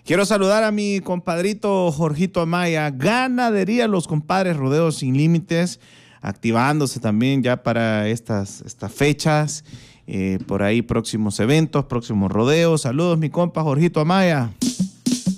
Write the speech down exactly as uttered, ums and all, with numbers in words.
Quiero saludar a mi compadrito Jorgito Amaya, Ganadería Los Compadres, Rodeos Sin Límites, activándose también ya para estas, estas fechas, eh, por ahí próximos eventos, próximos rodeos. Saludos, mi compa Jorgito Amaya.